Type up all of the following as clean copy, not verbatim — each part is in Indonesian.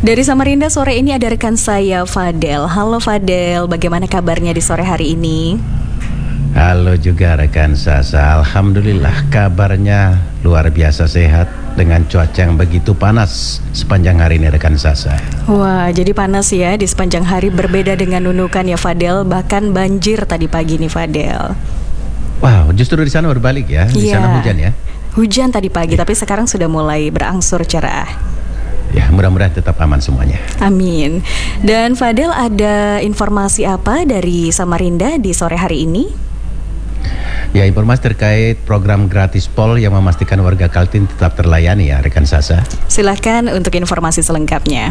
Dari Samarinda sore ini ada rekan saya Fadel. Halo Fadel, bagaimana kabarnya di sore hari ini? Halo juga rekan Sasa, alhamdulillah kabarnya luar biasa sehat dengan cuaca yang begitu panas sepanjang hari ini rekan Sasa. Wah, jadi panas ya di sepanjang hari, berbeda dengan Nunukan ya Fadel, bahkan banjir tadi pagi nih Fadel. Wow, justru di sana berbalik ya, di sana hujan ya? Hujan tadi pagi, tapi sekarang sudah mulai berangsur cerah. Ya, mudah-mudahan tetap aman semuanya. Amin. Dan Fadel, ada informasi apa dari Samarinda di sore hari ini? Ya, informasi terkait program gratis Pol yang memastikan warga Kaltim tetap terlayani ya rekan Sasa. Silahkan untuk informasi selengkapnya.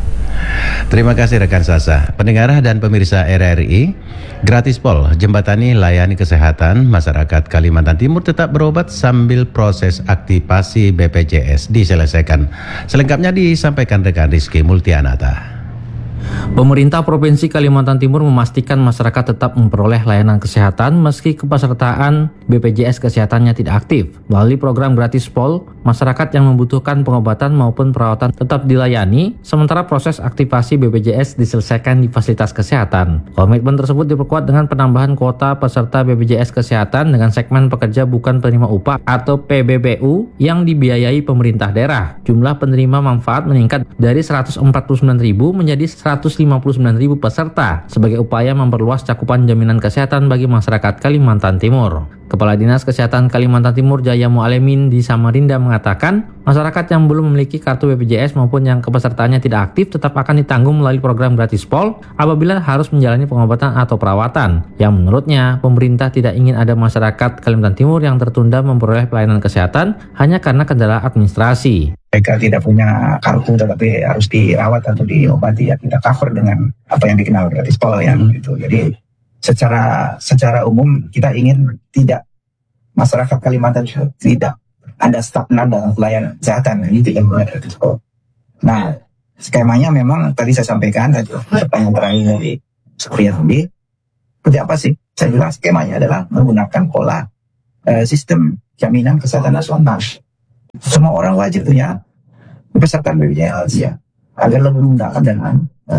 Terima kasih rekan Sasa. Pendengar dan pemirsa RRI, gratis Pol jembatani layani kesehatan masyarakat Kalimantan Timur tetap berobat sambil proses aktivasi BPJS diselesaikan. Selengkapnya disampaikan rekan Rizky Multianata. Pemerintah Provinsi Kalimantan Timur memastikan masyarakat tetap memperoleh layanan kesehatan meski kepesertaan BPJS kesehatannya tidak aktif. Melalui program gratis Pol, masyarakat yang membutuhkan pengobatan maupun perawatan tetap dilayani, sementara proses aktivasi BPJS diselesaikan di fasilitas kesehatan. Komitmen tersebut diperkuat dengan penambahan kuota peserta BPJS Kesehatan dengan segmen pekerja bukan penerima upah atau PBBU yang dibiayai pemerintah daerah. Jumlah penerima manfaat meningkat dari 149.000 menjadi 159.000 peserta sebagai upaya memperluas cakupan jaminan kesehatan bagi masyarakat Kalimantan Timur. Kepala Dinas Kesehatan Kalimantan Timur Jaya Mu'alemin di Samarinda mengatakan, masyarakat yang belum memiliki kartu BPJS maupun yang kepesertaannya tidak aktif tetap akan ditanggung melalui program gratis Pol apabila harus menjalani pengobatan atau perawatan. Yang menurutnya, pemerintah tidak ingin ada masyarakat Kalimantan Timur yang tertunda memperoleh pelayanan kesehatan hanya karena kendala administrasi. Mereka tidak punya kartu tetapi harus dirawat atau diobati, ya kita cover dengan apa yang dikenal gratis Pol ya gitu. Jadi secara umum kita ingin tidak masyarakat Kalimantan tidak ada stagnan dalam pelayanan kesehatan, gitu yang gratis Pol. Nah, skemanya memang tadi saya sampaikan tadi pertanyaan terakhir dari Surya tadi. Seperti apa sih? Saya bilang skemanya adalah menggunakan pola sistem jaminan kesehatan nasional. Semua orang wajib punya peserta BPJS ya, agar lebih memudahkan dengan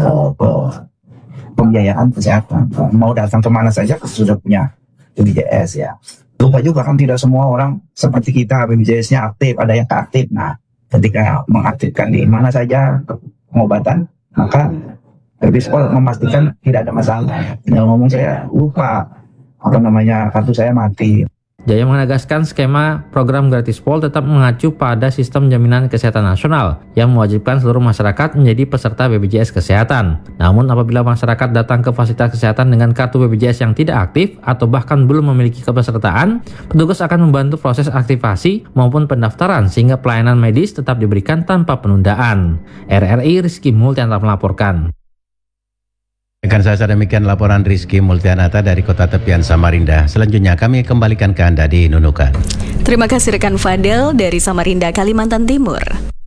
pembiayaan kesehatan. Mau datang kemana saja sudah punya BPJS ya. Lupa juga kan tidak semua orang seperti kita BPJS-nya aktif, ada yang tak aktif. Nah, ketika mengaktifkan di mana saja pengobatan, maka gratis Pol memastikan tidak ada masalah. Yang ngomong saya lupa kartu saya mati. Jaya menegaskan skema program gratis Pol tetap mengacu pada sistem jaminan kesehatan nasional yang mewajibkan seluruh masyarakat menjadi peserta BPJS Kesehatan. Namun apabila masyarakat datang ke fasilitas kesehatan dengan kartu BPJS yang tidak aktif atau bahkan belum memiliki kepesertaan, petugas akan membantu proses aktivasi maupun pendaftaran sehingga pelayanan medis tetap diberikan tanpa penundaan. RRI Rizky Multianata melaporkan. Rekan saya, demikian laporan Rizky Multianata dari Kota Tepian Samarinda. Selanjutnya kami kembalikan ke Anda di Nunukan. Terima kasih rekan Fadel dari Samarinda, Kalimantan Timur.